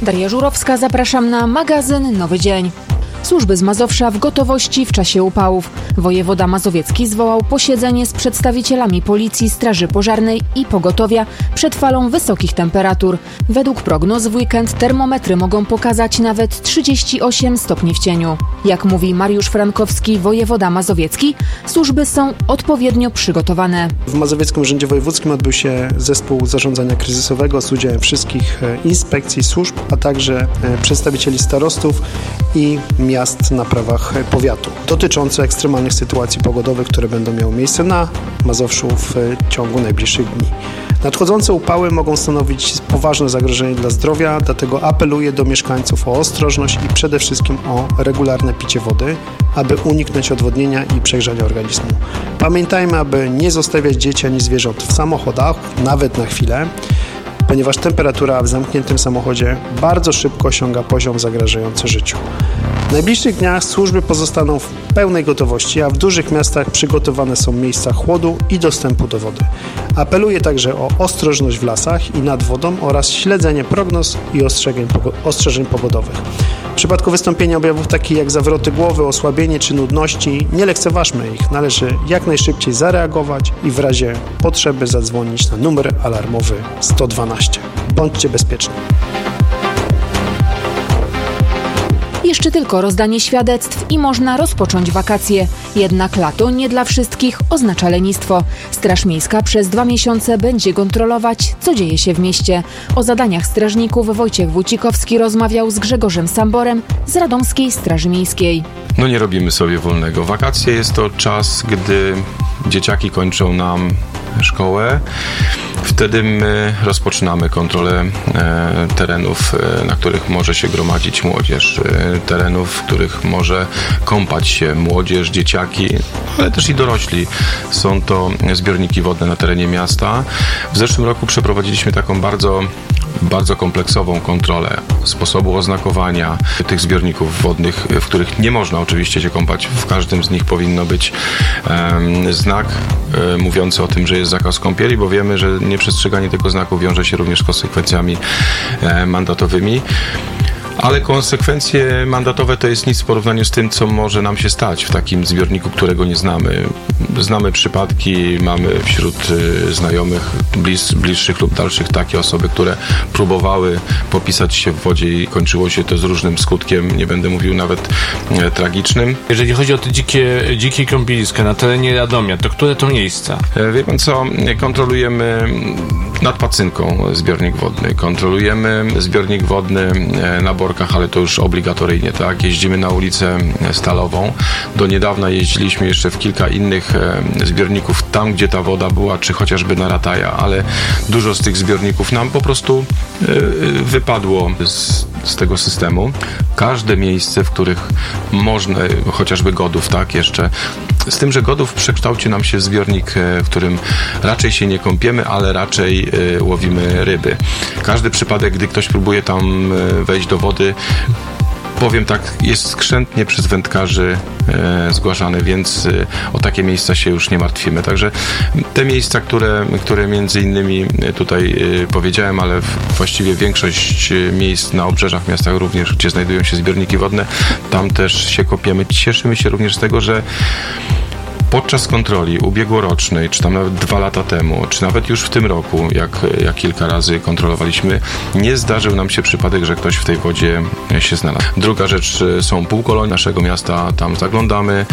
Daria Żurowska, zapraszam na magazyn Nowy Dzień. Służby z Mazowsza w gotowości w czasie upałów. Wojewoda mazowiecki zwołał posiedzenie z przedstawicielami Policji, Straży Pożarnej i Pogotowia przed falą wysokich temperatur. Według prognoz w weekend termometry mogą pokazać nawet 38 stopni w cieniu. Jak mówi Mariusz Frankowski, wojewoda mazowiecki, służby są odpowiednio przygotowane. W Mazowieckim Urzędzie Wojewódzkim odbył się zespół zarządzania kryzysowego z udziałem wszystkich inspekcji, służb, a także przedstawicieli starostów i miast na prawach powiatu dotyczące ekstremalnych sytuacji pogodowych, które będą miały miejsce na Mazowszu w ciągu najbliższych dni. Nadchodzące upały mogą stanowić poważne zagrożenie dla zdrowia, dlatego apeluję do mieszkańców o ostrożność i przede wszystkim o regularne picie wody, aby uniknąć odwodnienia i przegrzania organizmu. Pamiętajmy, aby nie zostawiać dzieci ani zwierząt w samochodach, nawet na chwilę, ponieważ temperatura w zamkniętym samochodzie bardzo szybko osiąga poziom zagrażający życiu. W najbliższych dniach służby pozostaną w pełnej gotowości, a w dużych miastach przygotowane są miejsca chłodu i dostępu do wody. Apeluję także o ostrożność w lasach i nad wodą oraz śledzenie prognoz i ostrzeżeń pogodowych. W przypadku wystąpienia objawów takich jak zawroty głowy, osłabienie czy nudności, nie lekceważmy ich. Należy jak najszybciej zareagować i w razie potrzeby zadzwonić na numer alarmowy 112. Bądźcie bezpieczni. Jeszcze tylko rozdanie świadectw i można rozpocząć wakacje. Jednak lato nie dla wszystkich oznacza lenistwo. Straż Miejska przez 2 miesiące będzie kontrolować, co dzieje się w mieście. O zadaniach strażników Wojciech Wójcikowski rozmawiał z Grzegorzem Samborem z Radomskiej Straży Miejskiej. Nie robimy sobie wolnego. Wakacje jest to czas, gdy dzieciaki kończą nam szkołę. Wtedy my rozpoczynamy kontrolę terenów, na których może się gromadzić młodzież, terenów, w których może kąpać się młodzież, dzieciaki, ale też i dorośli. Są to zbiorniki wodne na terenie miasta. W zeszłym roku przeprowadziliśmy taką bardzo kompleksową kontrolę sposobu oznakowania tych zbiorników wodnych, w których nie można oczywiście się kąpać. W każdym z nich powinno być znak mówiący o tym, że jest zakaz kąpieli, bo wiemy, że nieprzestrzeganie tego znaku wiąże się również z konsekwencjami mandatowymi. Ale konsekwencje mandatowe to jest nic w porównaniu z tym, co może nam się stać w takim zbiorniku, którego nie znamy. Znamy przypadki, mamy wśród znajomych, bliższych lub dalszych takie osoby, które próbowały popisać się w wodzie i kończyło się to z różnym skutkiem, nie będę mówił nawet tragicznym. Jeżeli chodzi o te dzikie kąpieliska na terenie Radomia, to które to miejsca? Wie pan co, kontrolujemy nad Pacynką zbiornik wodny, kontrolujemy zbiornik wodny na Borkach, ale to już obligatoryjnie, tak? Jeździmy na ulicę Stalową. Do niedawna jeździliśmy jeszcze w kilka innych zbiorników, tam gdzie ta woda była, czy chociażby na Rataja, ale dużo z tych zbiorników nam po prostu wypadło z tego systemu. Każde miejsce, w których można, chociażby Godów, tak? Jeszcze z tym, że Godów przekształci nam się zbiornik, w którym raczej się nie kąpiemy, ale raczej łowimy ryby. Każdy przypadek, gdy ktoś próbuje tam wejść do wody, powiem tak, jest skrzętnie przez wędkarzy zgłaszany, więc o takie miejsca się już nie martwimy. Także te miejsca, które między innymi tutaj powiedziałem, ale właściwie większość miejsc na obrzeżach miastach również, gdzie znajdują się zbiorniki wodne, tam też się kopiemy. Cieszymy się również z tego, że podczas kontroli ubiegłorocznej, czy tam nawet 2 lata temu, czy nawet już w tym roku, jak kilka razy kontrolowaliśmy, nie zdarzył nam się przypadek, że ktoś w tej wodzie się znalazł. Druga rzecz, są półkolonie naszego miasta, tam zaglądamy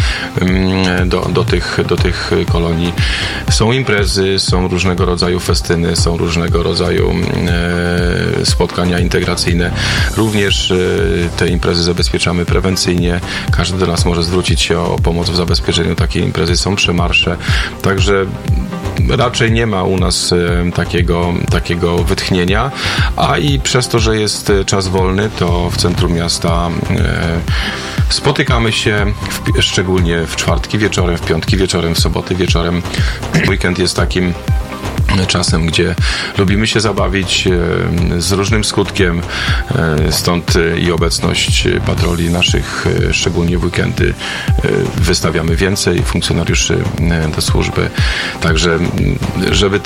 do tych kolonii. Są imprezy, są różnego rodzaju festyny, są różnego rodzaju spotkania integracyjne. Również te imprezy zabezpieczamy prewencyjnie. Każdy do nas może zwrócić się o pomoc w zabezpieczeniu takiej imprezy. Są przemarsze, także raczej nie ma u nas takiego wytchnienia, a i przez to, że jest czas wolny, to w centrum miasta spotykamy się szczególnie w czwartki wieczorem, w piątki wieczorem, w soboty wieczorem. Weekend jest takim czasem, gdzie lubimy się zabawić z różnym skutkiem, stąd i obecność patroli naszych, szczególnie w weekendy wystawiamy więcej funkcjonariuszy do służby, także żeby